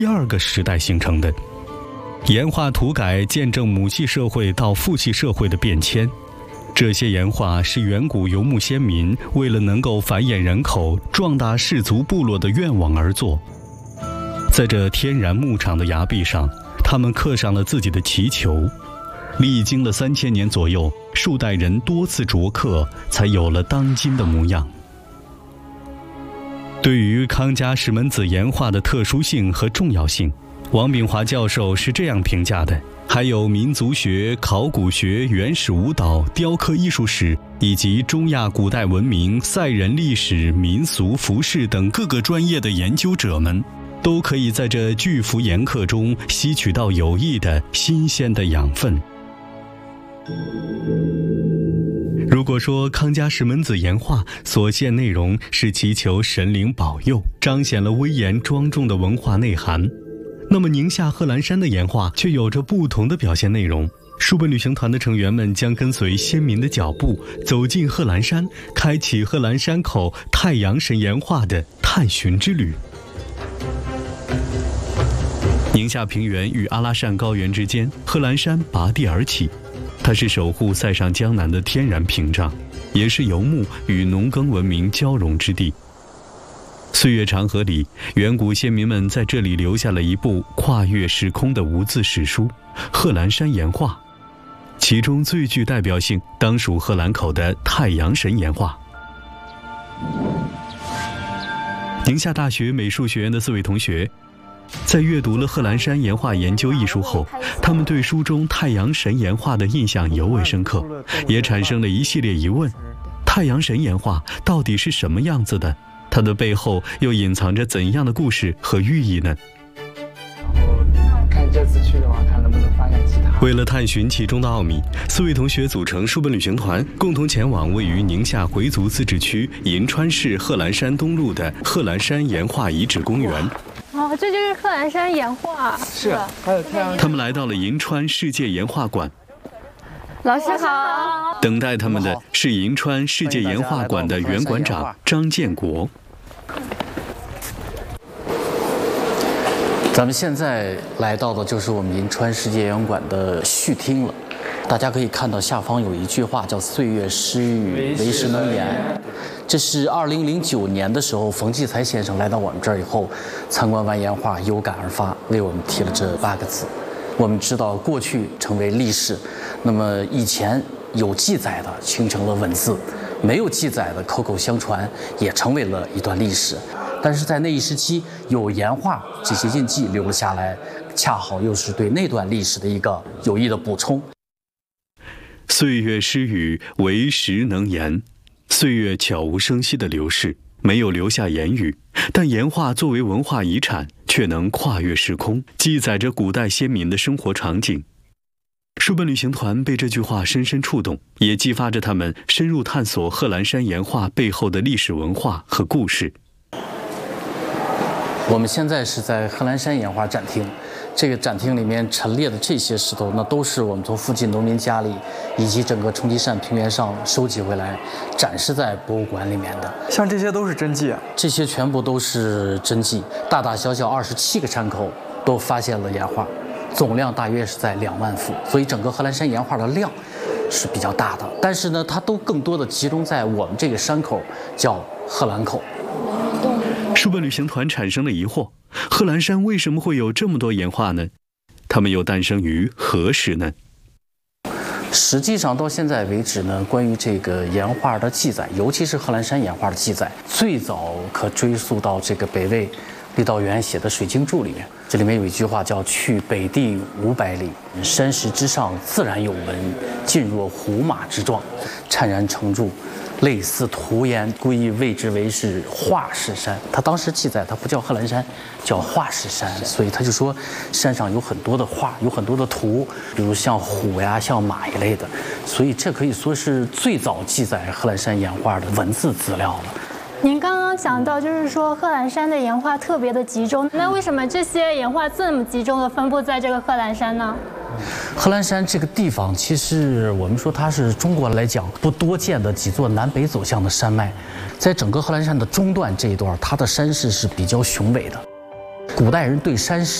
第二个时代形成的。岩画土改见证母系社会到父系社会的变迁，这些岩画是远古游牧先民为了能够繁衍人口、壮大氏族部落的愿望而作。在这天然牧场的崖壁上，他们刻上了自己的祈求，历经了3000年左右，数代人多次琢刻，才有了当今的模样。对于康家石门子岩画的特殊性和重要性，王炳华教授是这样评价的：还有民族学、考古学、原始舞蹈、雕刻艺术史以及中亚古代文明、赛人历史、民俗、服饰等各个专业的研究者们，都可以在这巨幅岩刻中吸取到有益的新鲜的养分。如果说康家石门子岩画所现内容是祈求神灵保佑，彰显了威严庄重的文化内涵，那么宁夏贺兰山的岩画却有着不同的表现内容。书本旅行团的成员们将跟随先民的脚步，走进贺兰山，开启贺兰山口太阳神岩画的探寻之旅。宁夏平原与阿拉善高原之间，贺兰山拔地而起，它是守护塞上江南的天然屏障，也是游牧与农耕文明交融之地。岁月长河里，远古先民们在这里留下了一部跨越时空的无字史书《贺兰山岩画》，其中最具代表性当属贺兰口的太阳神岩画。宁夏大学美术学院的4位同学在阅读了《贺兰山岩画研究》一书后，他们对书中太阳神岩画的印象尤为深刻，也产生了一系列疑问：太阳神岩画到底是什么样子的？它的背后又隐藏着怎样的故事和寓意呢？ 然后看这次去的话，看能不能发现其他。 为了探寻其中的奥秘，4位同学组成书本旅行团，共同前往位于宁夏回族自治区银川市贺兰山东路的贺兰山岩画遗址公园。 哦，这就是贺兰山岩画。 是，还有太阳。 他们来到了银川世界岩画馆。 老师好。 等待他们的是银川世界岩画馆的原馆长张建国。 咱们现在来到的就是我们银川世界岩馆的序厅了。大家可以看到下方有一句话叫"岁月诗语，为时能言"。这是2009年的时候，冯骥才先生来到我们这儿以后，参观完岩画，有感而发，为我们提了这8个字。我们知道过去成为历史，那么以前有记载的形成了文字，没有记载的口口相传也成为了一段历史。但是在那一时期，有岩画这些印记留了下来，恰好又是对那段历史的一个有益的补充。 岁月诗语，为时能言。岁月悄无声息的流逝，没有留下言语，但岩画作为文化遗产，却能跨越时空，记载着古代先民的生活场景。书本旅行团被这句话深深触动，也激发着他们深入探索贺兰山岩画背后的历史文化和故事。 我们现在是在贺兰山岩画展厅，这个展厅里面陈列的这些石头，那都是我们从附近农民家里以及整个成吉山平原上收集回来，展示在博物馆里面的。 像这些都是真迹啊？ 这些全部都是真迹，大大小小27个山口都发现了岩画，总量大约是在2万幅，所以整个贺兰山岩画的量是比较大的。但是呢，它都更多的集中在我们这个山口，叫贺兰口。 书本旅行团产生了疑惑：贺兰山为什么会有这么多岩画呢？它们又诞生于何时呢？ 实际上到现在为止呢，关于这个岩画的记载，尤其是贺兰山岩画的记载，最早可追溯到这个北魏郦道元写的《水经注》里面。这里面有一句话叫"去北地500里，山石之上自然有纹，尽若虎马之状，灿然成柱，类似图岩，故意谓之为是华氏山"。他当时记载它不叫贺兰山，叫华氏山，所以他就说山上有很多的画，有很多的图，比如像虎呀、像马一类的，所以这可以说是最早记载贺兰山岩画的文字资料了。 您刚刚讲到，就是说贺兰山的岩画特别的集中，那为什么这些岩画这么集中的分布在这个贺兰山呢？ 贺兰山这个地方，其实我们说它是中国来讲不多见的几座南北走向的山脉，在整个贺兰山的中段这一段，它的山势是比较雄伟的。 古代人对山石